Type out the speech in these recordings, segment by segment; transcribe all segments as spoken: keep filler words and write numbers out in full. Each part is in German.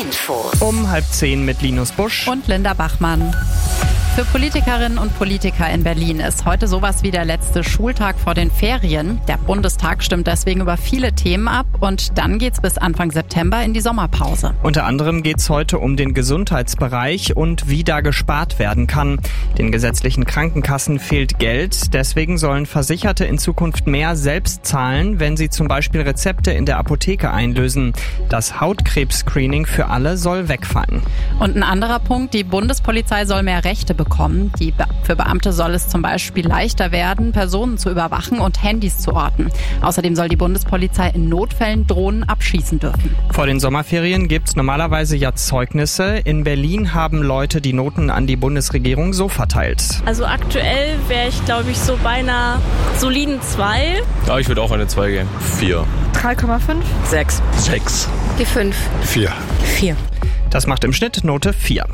Infos. Um halb zehn mit Linus Busch und Linda Bachmann. Für Politikerinnen und Politiker in Berlin ist heute sowas wie der letzte Schultag vor den Ferien. Der Bundestag stimmt deswegen über viele Themen ab und dann geht's bis Anfang September in die Sommerpause. Unter anderem geht's heute um den Gesundheitsbereich und wie da gespart werden kann. Den gesetzlichen Krankenkassen fehlt Geld, deswegen sollen Versicherte in Zukunft mehr selbst zahlen, wenn sie zum Beispiel Rezepte in der Apotheke einlösen. Das Hautkrebs-Screening für alle soll wegfallen. Und ein anderer Punkt, die Bundespolizei soll mehr Rechte bekommen. Die Be- für Beamte soll es zum Beispiel leichter werden, Personen zu überwachen und Handys zu orten. Außerdem soll die Bundespolizei in Notfällen Drohnen abschießen dürfen. Vor den Sommerferien gibt's normalerweise ja Zeugnisse. In Berlin haben Leute die Noten an die Bundesregierung so verteilt. Also aktuell wäre ich, glaube ich, so bei einer soliden zwei. Ja, ich würde auch eine zwei geben. vier. drei Komma fünf. sechs. sechs. Die fünf. vier. vier. Das macht im Schnitt Note vier.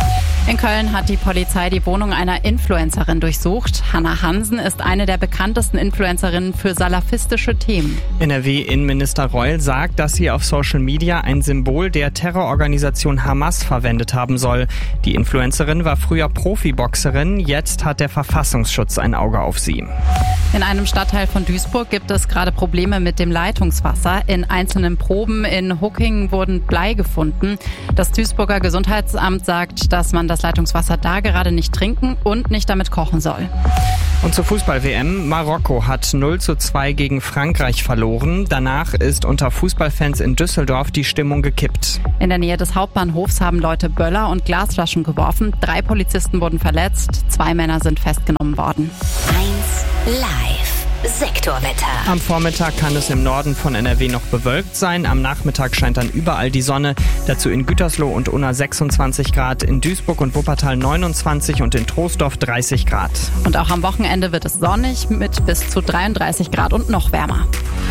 In Köln hat die Polizei die Wohnung einer Influencerin durchsucht. Hannah Hansen ist eine der bekanntesten Influencerinnen für salafistische Themen. N R W-Innenminister Reul sagt, dass sie auf Social Media ein Symbol der Terrororganisation Hamas verwendet haben soll. Die Influencerin war früher Profiboxerin, jetzt hat der Verfassungsschutz ein Auge auf sie. In einem Stadtteil von Duisburg gibt es gerade Probleme mit dem Leitungswasser. In einzelnen Proben in Huckingen wurden Blei gefunden. Das Duisburger Gesundheitsamt sagt, dass man das Leitungswasser da gerade nicht trinken und nicht damit kochen soll. Und zur Fußball-W M. Marokko hat null zu zwei gegen Frankreich verloren. Danach ist unter Fußballfans in Düsseldorf die Stimmung gekippt. In der Nähe des Hauptbahnhofs haben Leute Böller und Glasflaschen geworfen. Drei Polizisten wurden verletzt. Zwei Männer sind festgenommen worden. eins live. Sektorwetter. Am Vormittag kann es im Norden von N R W noch bewölkt sein. Am Nachmittag scheint dann überall die Sonne. Dazu in Gütersloh und Unna sechsundzwanzig Grad, in Duisburg und Wuppertal neunundzwanzig und in Troisdorf dreißig Grad. Und auch am Wochenende wird es sonnig mit bis zu dreiunddreißig Grad und noch wärmer.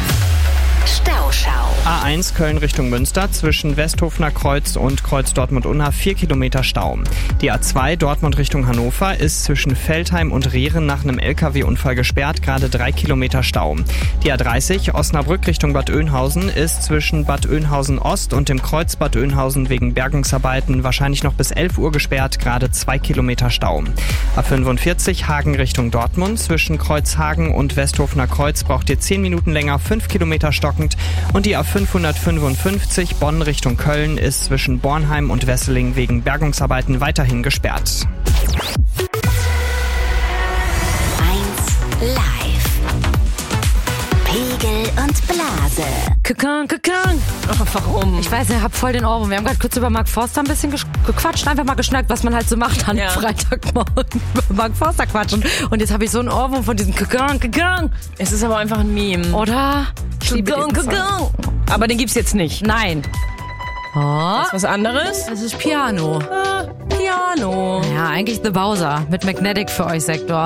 Stauschau. A eins Köln Richtung Münster zwischen Westhofener Kreuz und Kreuz Dortmund-Unna vier Kilometer Stau. Die A zwei Dortmund Richtung Hannover ist zwischen Veltheim und Rehren nach einem L K W-Unfall gesperrt, gerade drei Kilometer Stau. Die A dreißig Osnabrück Richtung Bad Oeynhausen ist zwischen Bad Oeynhausen Ost und dem Kreuz Bad Oeynhausen wegen Bergungsarbeiten wahrscheinlich noch bis elf Uhr gesperrt, gerade zwei Kilometer Stau. A fünfundvierzig Hagen Richtung Dortmund zwischen Kreuz Hagen und Westhofener Kreuz braucht ihr zehn Minuten länger, fünf Kilometer stockend. Und die A fünfhundertfünfundfünfzig Bonn Richtung Köln ist zwischen Bornheim und Wesseling wegen Bergungsarbeiten weiterhin gesperrt. eins live. Pegel und Blase. Kakang, kakang. Oh, warum? Ich weiß, ich hab voll den Ohrwurm. Wir haben gerade kurz über Mark Forster ein bisschen ges- gequatscht, einfach mal geschnackt, was man halt so macht an ja. Freitagmorgen über Mark Forster quatschen. Und jetzt habe ich so einen Ohrwurm von diesem Kakang, kakang. Es ist aber einfach ein Meme. Oder? Ich liebe Kakang, diesen Song. kakang. Aber den gibt's jetzt nicht. Nein. Oh, Das ist was anderes? das ist Piano. Ah, Piano. Ja, eigentlich The Bowser mit Magnetic für euch, Sektor.